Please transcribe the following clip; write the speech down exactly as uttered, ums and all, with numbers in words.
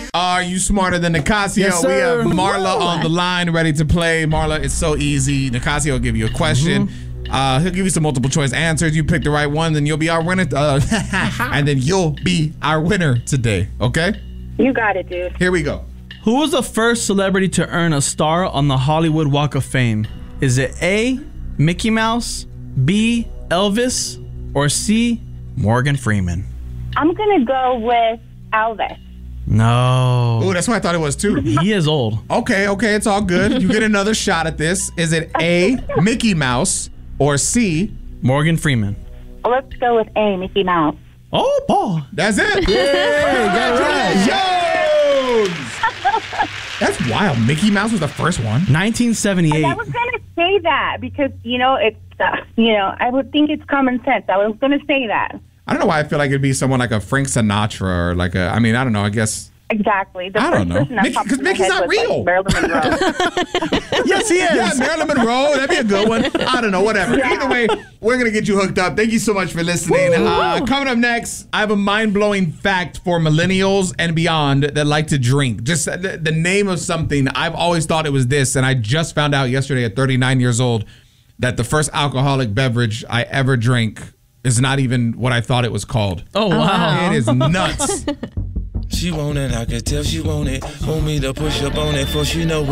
Are you smarter than Nicasio? Yes, we have sir. Marla Woo. on the line ready to play. Marla, it's so easy. Nicasio will give you a question. Mm-hmm. Uh, he'll give you some multiple choice answers. You pick the right one, then you'll be our winner. Uh, and then you'll be our winner today. Okay? You got it, dude. Here we go. Who was the first celebrity to earn a star on the Hollywood Walk of Fame? Is it A, Mickey Mouse, B, Elvis, or C, Morgan Freeman? I'm going to go with Elvis. No. Oh, that's what I thought it was too. He is old. Okay, okay, it's all good. You get another shot at this. Is it A, Mickey Mouse, or C, Morgan Freeman? Let's go with A, Mickey Mouse. Oh, Paul. That's it. Congratulations. That's wild. Mickey Mouse was the first one. nineteen seventy-eight. I was going to say that because, you know, it's, uh, you know, I would think it's common sense. I was going to say that. I don't know why I feel like it'd be someone like a Frank Sinatra or like a, I mean, I don't know, I guess. Exactly. The I don't know. Because Mickey's not real. Like Marilyn Monroe. Yes, he is. Yeah, Marilyn Monroe. That'd be a good one. I don't know, whatever. Yeah. Either way, we're going to get you hooked up. Thank you so much for listening. Uh, coming up next, I have a mind-blowing fact for millennials and beyond that like to drink. Just the, the name of something. I've always thought it was this, and I just found out yesterday at thirty-nine years old that the first alcoholic beverage I ever drank is not even what I thought it was called. Oh, wow. It is nuts. She want it, I can tell she want it. Want me to push up on it, for she know